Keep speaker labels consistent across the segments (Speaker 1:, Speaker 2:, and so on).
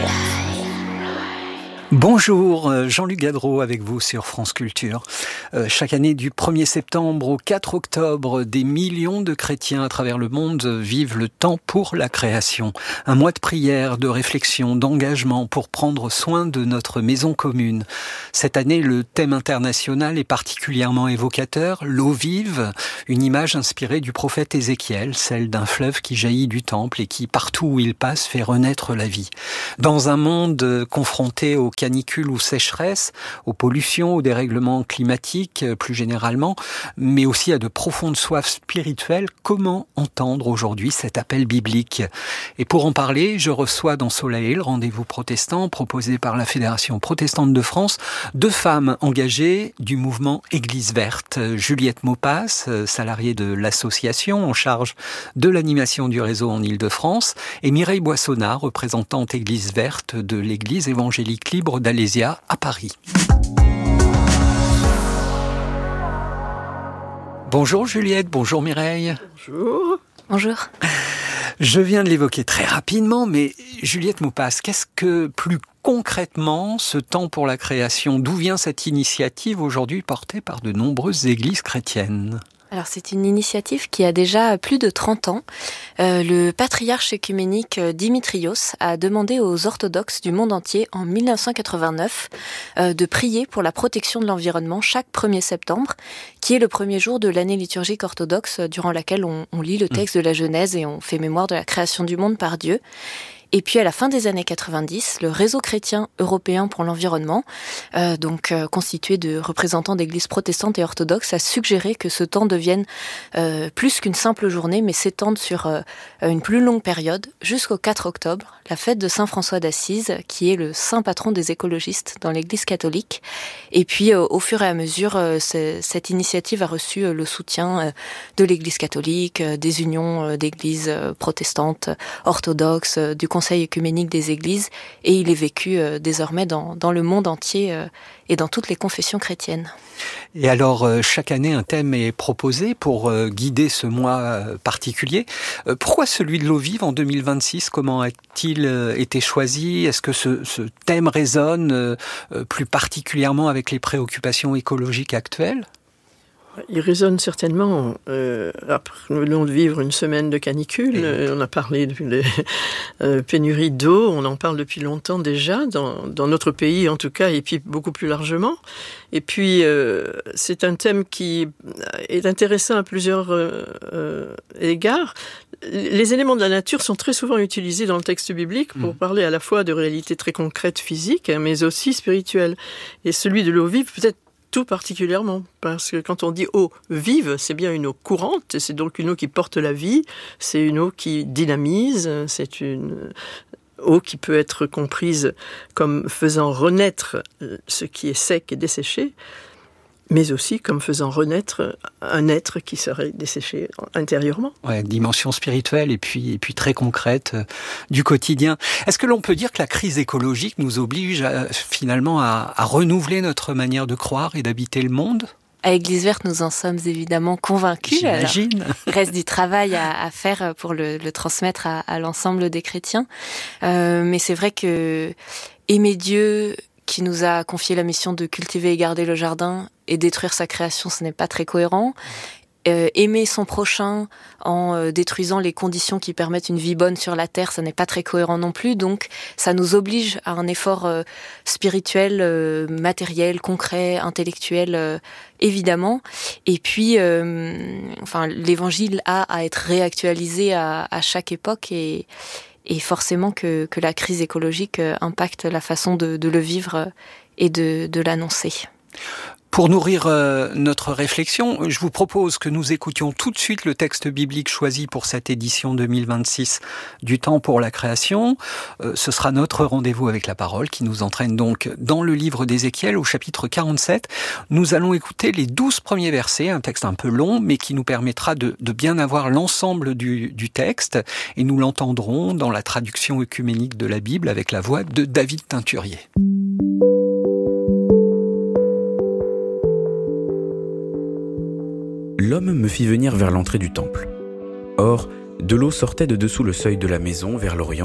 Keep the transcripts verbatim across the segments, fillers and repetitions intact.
Speaker 1: Bonjour, Jean-Luc Gadreau avec vous sur France Culture. Euh, chaque année du premier septembre au quatre octobre, des millions de chrétiens à travers le monde vivent le temps pour la création. Un mois de prière, de réflexion, d'engagement pour prendre soin de notre maison commune. Cette année, le thème international est particulièrement évocateur, l'eau vive, une image inspirée du prophète Ézéchiel, celle d'un fleuve qui jaillit du temple et qui, partout où il passe, fait renaître la vie. Dans un monde confronté au canicule ou sécheresse, aux pollutions, aux dérèglements climatiques plus généralement, mais aussi à de profondes soifs spirituelles, comment entendre aujourd'hui cet appel biblique? Et pour en parler, je reçois dans Soleil, le rendez-vous protestant proposé par la Fédération protestante de France, deux femmes engagées du mouvement Église verte. Juliette Maupas, salariée de l'association en charge de l'animation du réseau en Île-de-France, et Mireille Boissonnat, représentante Église verte de l'Église évangélique libre d'Alésia à Paris. Bonjour Juliette, bonjour Mireille.
Speaker 2: Bonjour.
Speaker 3: Bonjour.
Speaker 1: Je viens de l'évoquer très rapidement, mais Juliette Maupas, qu'est-ce que plus concrètement ce temps pour la création? D'où vient cette initiative aujourd'hui portée par de nombreuses églises chrétiennes?
Speaker 3: Alors c'est une initiative qui a déjà plus de trente ans. Euh, le patriarche œcuménique Dimitrios a demandé aux orthodoxes du monde entier en mille neuf cent quatre-vingt-neuf euh, de prier pour la protection de l'environnement chaque premier septembre, qui est le premier jour de l'année liturgique orthodoxe durant laquelle on, on lit le texte de la Genèse et on fait mémoire de la création du monde par Dieu. Et puis à la fin des années quatre-vingt-dix, le réseau chrétien européen pour l'environnement, euh, donc euh, constitué de représentants d'églises protestantes et orthodoxes, a suggéré que ce temps devienne euh, plus qu'une simple journée, mais s'étende sur euh, une plus longue période, jusqu'au quatre octobre, la fête de Saint François d'Assise, qui est le saint patron des écologistes dans l'Église catholique. Et puis euh, au fur et à mesure, euh, cette initiative a reçu euh, le soutien euh, de l'Église catholique, euh, des unions euh, d'églises euh, protestantes, orthodoxes, euh, du Conseil œcuménique des églises, et il est vécu euh, désormais dans, dans le monde entier euh, et dans toutes les confessions chrétiennes.
Speaker 1: Et alors, euh, chaque année, un thème est proposé pour euh, guider ce mois euh, particulier. Euh, pourquoi celui de l'eau vive en deux mille vingt-six? Comment a-t-il euh, été choisi? Est-ce que ce, ce thème résonne euh, euh, plus particulièrement avec les préoccupations écologiques actuelles?
Speaker 2: Il résonne certainement. Euh, après, nous venons de vivre une semaine de canicule. Euh, on a parlé de les euh, pénuries d'eau. On en parle depuis longtemps déjà, dans, dans notre pays en tout cas, et puis beaucoup plus largement. Et puis, euh, c'est un thème qui est intéressant à plusieurs euh, euh, égards. Les éléments de la nature sont très souvent utilisés dans le texte biblique pour mmh. parler à la fois de réalités très concrètes physiques, mais aussi spirituelles. Et celui de l'eau vive peut-être tout particulièrement, parce que quand on dit eau vive, c'est bien une eau courante, c'est donc une eau qui porte la vie, c'est une eau qui dynamise, c'est une eau qui peut être comprise comme faisant renaître ce qui est sec et desséché, mais aussi comme faisant renaître un être qui serait desséché intérieurement.
Speaker 1: Ouais, dimension spirituelle et puis, et puis très concrète euh, du quotidien. Est-ce que l'on peut dire que la crise écologique nous oblige à, finalement à, à renouveler notre manière de croire et d'habiter le monde ?
Speaker 3: À Église verte, nous en sommes évidemment convaincus.
Speaker 1: J'imagine.
Speaker 3: Alors, il reste du travail à, à faire pour le, le transmettre à, à l'ensemble des chrétiens. Euh, mais c'est vrai que aimer Dieu, qui nous a confié la mission de cultiver et garder le jardin, et détruire sa création, ce n'est pas très cohérent. Euh, aimer son prochain en euh, détruisant les conditions qui permettent une vie bonne sur la terre, ça n'est pas très cohérent non plus. Donc, ça nous oblige à un effort euh, spirituel, euh, matériel, concret, intellectuel, euh, évidemment. Et puis, euh, enfin, l'évangile a à être réactualisé à, à chaque époque et, et forcément que, que la crise écologique impacte la façon de, de le vivre et de, de l'annoncer.
Speaker 1: Pour nourrir euh, notre réflexion, je vous propose que nous écoutions tout de suite le texte biblique choisi pour cette édition deux mille vingt-six du Temps pour la création. Euh, ce sera notre rendez-vous avec la parole qui nous entraîne donc dans le livre d'Ézéchiel au chapitre quarante-sept. Nous allons écouter les douze premiers versets, un texte un peu long mais qui nous permettra de, de bien avoir l'ensemble du, du texte et nous l'entendrons dans la traduction œcuménique de la Bible avec la voix de David Teinturier.
Speaker 4: L'homme me fit venir vers l'entrée du temple. Or, de l'eau sortait de dessous le seuil de la maison vers l'orient,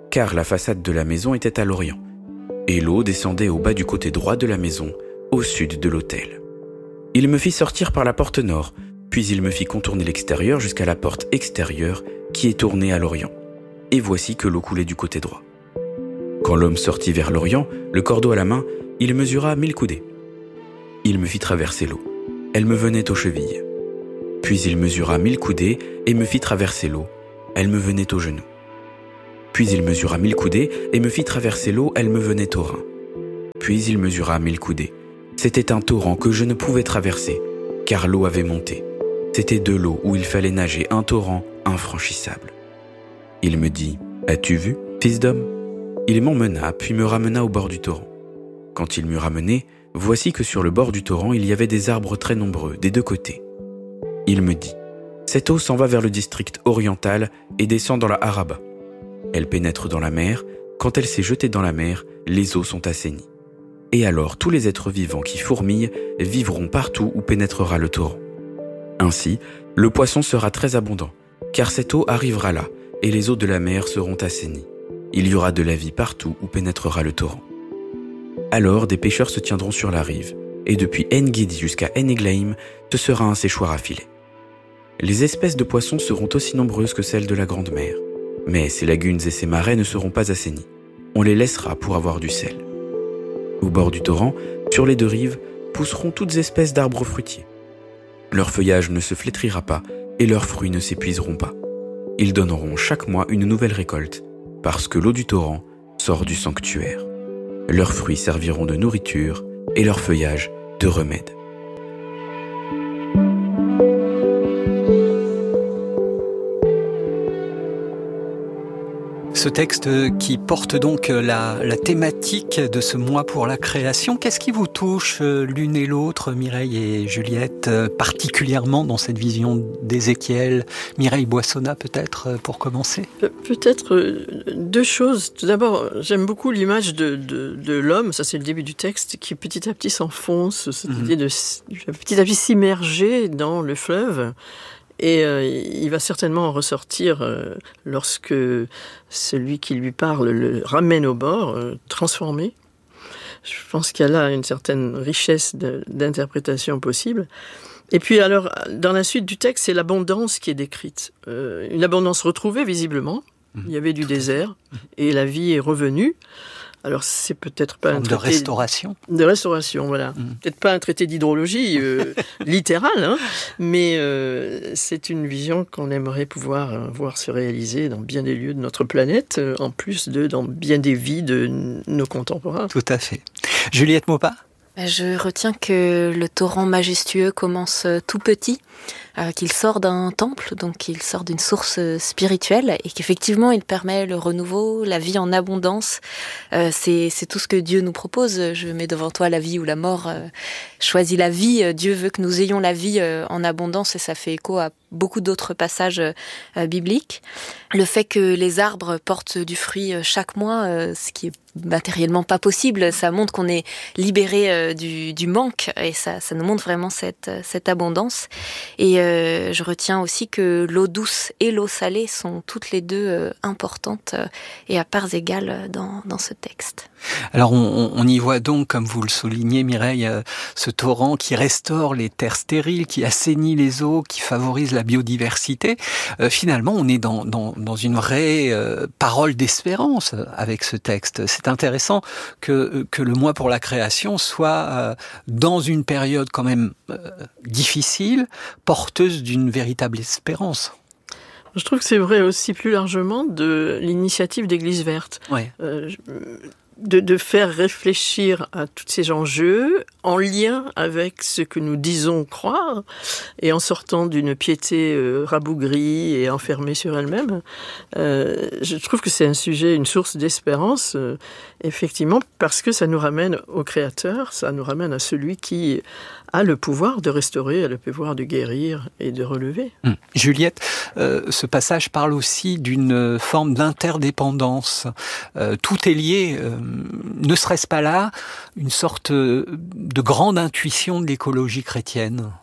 Speaker 4: car la façade de la maison était à l'orient, et l'eau descendait au bas du côté droit de la maison, au sud de l'autel. Il me fit sortir par la porte nord, puis il me fit contourner l'extérieur jusqu'à la porte extérieure qui est tournée à l'orient. Et voici que l'eau coulait du côté droit. Quand l'homme sortit vers l'orient, le cordeau à la main, il mesura mille coudées. Il me fit traverser l'eau. Elle me venait aux chevilles. Puis il mesura mille coudées et me fit traverser l'eau. Elle me venait aux genoux. Puis il mesura mille coudées et me fit traverser l'eau. Elle me venait aux reins. Puis il mesura mille coudées. C'était un torrent que je ne pouvais traverser, car l'eau avait monté. C'était de l'eau où il fallait nager, un torrent infranchissable. Il me dit « As-tu vu, fils d'homme ?» Il m'emmena, puis me ramena au bord du torrent. Quand il m'eut ramené, voici que sur le bord du torrent, il y avait des arbres très nombreux, des deux côtés. Il me dit « Cette eau s'en va vers le district oriental et descend dans la Araba. Elle pénètre dans la mer. Quand elle s'est jetée dans la mer, les eaux sont assainies. Et alors tous les êtres vivants qui fourmillent vivront partout où pénétrera le torrent. Ainsi, le poisson sera très abondant, car cette eau arrivera là, et les eaux de la mer seront assainies. Il y aura de la vie partout où pénétrera le torrent. Alors des pêcheurs se tiendront sur la rive, et depuis En-Gedi jusqu'à En-Eglaïm, ce sera un séchoir à filet. Les espèces de poissons seront aussi nombreuses que celles de la grande mer, mais ces lagunes et ces marais ne seront pas assainis. On les laissera pour avoir du sel. Au bord du torrent, sur les deux rives, pousseront toutes espèces d'arbres fruitiers. Leur feuillage ne se flétrira pas et leurs fruits ne s'épuiseront pas. Ils donneront chaque mois une nouvelle récolte, parce que l'eau du torrent sort du sanctuaire. Leurs fruits serviront de nourriture et leur feuillage de remède.
Speaker 1: Ce texte qui porte donc la, la thématique de ce mois pour la création, qu'est-ce qui vous touche l'une et l'autre, Mireille et Juliette, particulièrement dans cette vision d'Ézéchiel? Mireille Boissonnat peut-être, pour commencer?
Speaker 2: Peut-être deux choses. Tout d'abord, j'aime beaucoup l'image de, de, de l'homme, ça c'est le début du texte, qui petit à petit s'enfonce, cette mmh. idée de petit à petit s'immerger dans le fleuve. Et euh, il va certainement en ressortir euh, lorsque celui qui lui parle le ramène au bord, euh, transformé. Je pense qu'il y a là une certaine richesse de, d'interprétation possible. Et puis alors, dans la suite du texte, c'est l'abondance qui est décrite. Euh, une abondance retrouvée, visiblement. Il y avait du désert, et la vie est revenue. Alors, c'est peut-être pas un traité...
Speaker 1: De restauration.
Speaker 2: De restauration, voilà. Mmh. Peut-être pas un traité d'hydrologie euh, littérale, hein, mais euh, c'est une vision qu'on aimerait pouvoir euh, voir se réaliser dans bien des lieux de notre planète, euh, en plus de dans bien des vies de n- nos contemporains.
Speaker 1: Tout à fait. Juliette Maupas?
Speaker 3: Je retiens que le torrent majestueux commence tout petit, euh, qu'il sort d'un temple, donc qu'il sort d'une source spirituelle, et qu'effectivement il permet le renouveau, la vie en abondance. Euh, c'est, c'est tout ce que Dieu nous propose. Je mets devant toi la vie ou la mort. Euh, choisis la vie. Dieu veut que nous ayons la vie euh, en abondance, et ça fait écho à beaucoup d'autres passages euh, bibliques. Le fait que les arbres portent du fruit chaque mois, euh, ce qui est matériellement pas possible, ça montre qu'on est libéré euh, du, du manque, et ça, ça nous montre vraiment cette, cette abondance. Et euh, je retiens aussi que l'eau douce et l'eau salée sont toutes les deux euh, importantes euh, et à parts égales dans, dans ce texte.
Speaker 1: Alors on, on y voit donc, comme vous le soulignez Mireille, euh, ce torrent qui restaure les terres stériles, qui assainit les eaux, qui favorise la biodiversité. Euh, finalement, on est dans, dans, dans une vraie euh, parole d'espérance avec ce texte. C'est intéressant que, que le mois pour la création soit euh, dans une période quand même euh, difficile, porteuse d'une véritable espérance.
Speaker 2: Je trouve que c'est vrai aussi plus largement de l'initiative d'Église verte.
Speaker 1: Ouais.
Speaker 2: Euh, je, De, de faire réfléchir à tous ces enjeux en lien avec ce que nous disons croire, et en sortant d'une piété euh, rabougrie et enfermée sur elle-même. Euh, je trouve que c'est un sujet, une source d'espérance, euh, effectivement, parce que ça nous ramène au Créateur, ça nous ramène à celui qui a le pouvoir de restaurer, a le pouvoir de guérir et de relever.
Speaker 1: Hum. Juliette, euh, ce passage parle aussi d'une forme d'interdépendance. Euh, tout est lié. Euh, ne serait-ce pas là une sorte de grande intuition de l'écologie chrétienne?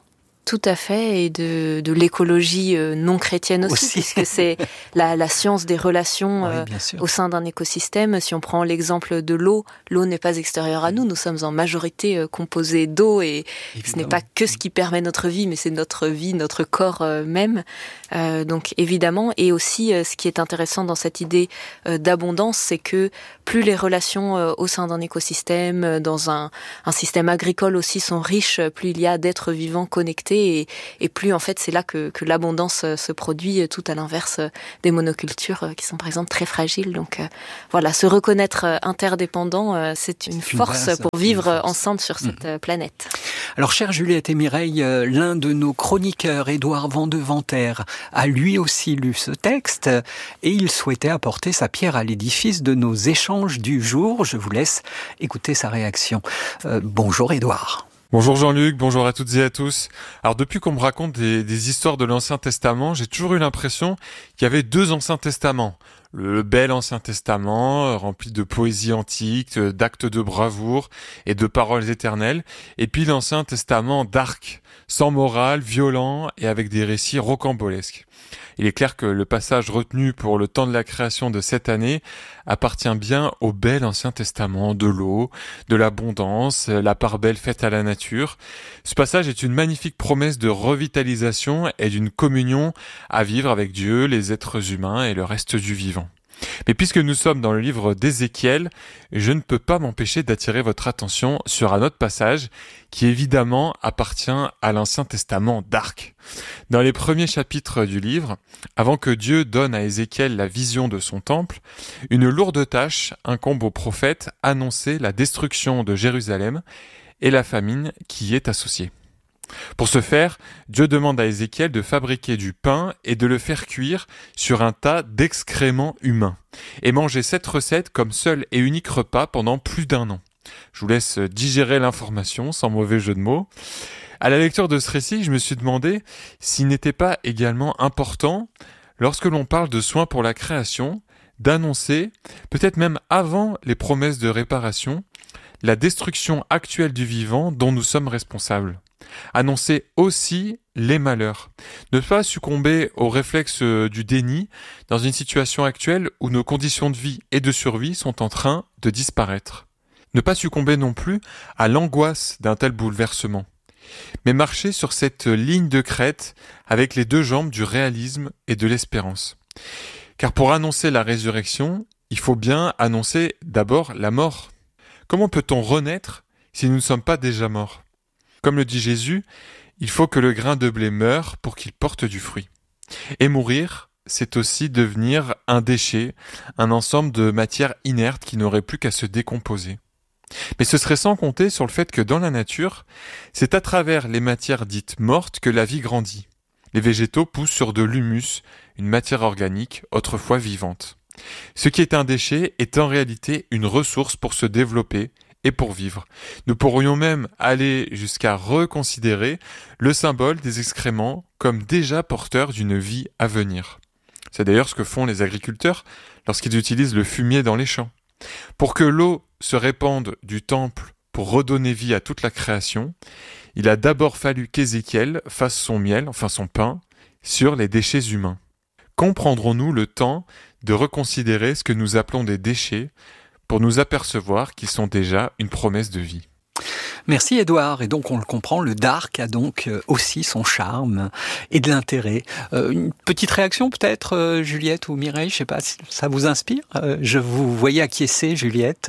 Speaker 3: Tout à fait, et de, de l'écologie euh, non chrétienne aussi, aussi. Puisque c'est la, la science des relations euh, oui, au sein d'un écosystème. Si on prend l'exemple de l'eau, l'eau n'est pas extérieure à nous, nous sommes en majorité euh, composés d'eau, et évidemment. Ce n'est pas que ce qui permet notre vie, mais c'est notre vie, notre corps euh, même. Euh, donc évidemment, et aussi euh, ce qui est intéressant dans cette idée euh, d'abondance, c'est que plus les relations euh, au sein d'un écosystème, euh, dans un, un système agricole aussi sont riches, plus il y a d'êtres vivants connectés. Et, et plus en fait c'est là que, que l'abondance se produit, tout à l'inverse des monocultures qui sont par exemple très fragiles. Donc euh, voilà, se reconnaître interdépendant, c'est une c'est force une pour vivre force. ensemble sur cette mmh. planète.
Speaker 1: Alors chère Juliette et Mireille, l'un de nos chroniqueurs, Édouard Vandeventer, a lui aussi lu ce texte et il souhaitait apporter sa pierre à l'édifice de nos échanges du jour. Je vous laisse écouter sa réaction. Euh, bonjour Édouard.
Speaker 5: Bonjour Jean-Luc, bonjour à toutes et à tous. Alors depuis qu'on me raconte des, des histoires de l'Ancien Testament, j'ai toujours eu l'impression qu'il y avait deux Anciens Testaments. Le bel Ancien Testament, rempli de poésie antique, d'actes de bravoure et de paroles éternelles, et puis l'Ancien Testament dark, sans morale, violent et avec des récits rocambolesques. Il est clair que le passage retenu pour le temps de la création de cette année appartient bien au bel Ancien Testament, de l'eau, de l'abondance, la part belle faite à la nature. Ce passage est une magnifique promesse de revitalisation et d'une communion à vivre avec Dieu, les êtres humains et le reste du vivant. Mais puisque nous sommes dans le livre d'Ézéchiel, je ne peux pas m'empêcher d'attirer votre attention sur un autre passage qui évidemment appartient à l'Ancien Testament d'Arc. Dans les premiers chapitres du livre, avant que Dieu donne à Ézéchiel la vision de son temple, une lourde tâche incombe au prophète annoncer la destruction de Jérusalem et la famine qui y est associée. Pour ce faire, Dieu demande à Ézéchiel de fabriquer du pain et de le faire cuire sur un tas d'excréments humains, et manger cette recette comme seul et unique repas pendant plus d'un an. Je vous laisse digérer l'information, sans mauvais jeu de mots. À la lecture de ce récit, je me suis demandé s'il n'était pas également important, lorsque l'on parle de soins pour la création, d'annoncer, peut-être même avant les promesses de réparation, la destruction actuelle du vivant dont nous sommes responsables. Annoncer aussi les malheurs. Ne pas succomber au réflexe du déni dans une situation actuelle où nos conditions de vie et de survie sont en train de disparaître. Ne pas succomber non plus à l'angoisse d'un tel bouleversement, mais marcher sur cette ligne de crête avec les deux jambes du réalisme et de l'espérance. Car pour annoncer la résurrection, il faut bien annoncer d'abord la mort. Comment peut-on renaître si nous ne sommes pas déjà morts ? Comme le dit Jésus, il faut que le grain de blé meure pour qu'il porte du fruit. Et mourir, c'est aussi devenir un déchet, un ensemble de matières inertes qui n'auraient plus qu'à se décomposer. Mais ce serait sans compter sur le fait que dans la nature, c'est à travers les matières dites mortes que la vie grandit. Les végétaux poussent sur de l'humus, une matière organique autrefois vivante. Ce qui est un déchet est en réalité une ressource pour se développer et pour vivre. Nous pourrions même aller jusqu'à reconsidérer le symbole des excréments comme déjà porteur d'une vie à venir. C'est d'ailleurs ce que font les agriculteurs lorsqu'ils utilisent le fumier dans les champs. Pour que l'eau se répande du temple pour redonner vie à toute la création, il a d'abord fallu qu'Ézéchiel fasse son miel, enfin son pain, sur les déchets humains. Quand prendrons-nous le temps de reconsidérer ce que nous appelons des déchets pour nous apercevoir qu'ils sont déjà une promesse de vie?
Speaker 1: Merci Édouard, et donc on le comprend, le dark a donc aussi son charme et de l'intérêt. Euh, une petite réaction peut-être, euh, Juliette ou Mireille, je ne sais pas si ça vous inspire. Euh, je vous voyais acquiescer, Juliette.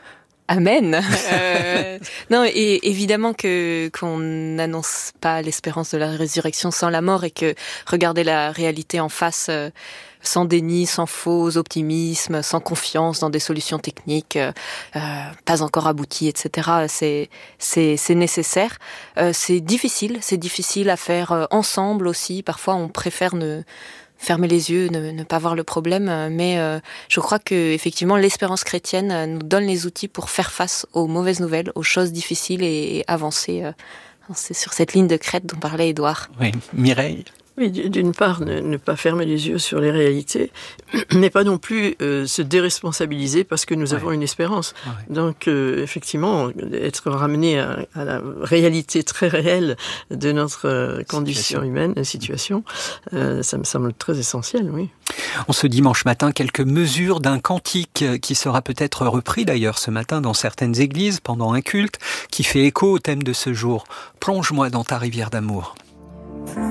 Speaker 3: Amen. Euh, non, et évidemment que qu'on n'annonce pas l'espérance de la résurrection sans la mort, et que regarder la réalité en face, euh, sans déni, sans faux optimisme, sans confiance dans des solutions techniques euh, pas encore abouties, et cetera. C'est c'est c'est nécessaire. Euh, c'est difficile, c'est difficile à faire euh, ensemble aussi. Parfois, on préfère ne fermer les yeux, ne, ne pas voir le problème, mais euh, je crois que effectivement l'espérance chrétienne nous donne les outils pour faire face aux mauvaises nouvelles, aux choses difficiles, et, et avancer. Euh, c'est sur cette ligne de crête dont parlait Édouard.
Speaker 1: Oui, Mireille.
Speaker 2: Oui, d'une part, ne, ne pas fermer les yeux sur les réalités, mais pas non plus euh, se déresponsabiliser parce que nous ouais. avons une espérance. Ouais. Donc, euh, effectivement, être ramené à, à la réalité très réelle de notre euh, condition situation. humaine, la situation, euh, ça me semble très essentiel, oui.
Speaker 1: En ce dimanche matin, quelques mesures d'un cantique qui sera peut-être repris d'ailleurs ce matin dans certaines églises pendant un culte qui fait écho au thème de ce jour. Plonge-moi dans ta rivière d'amour.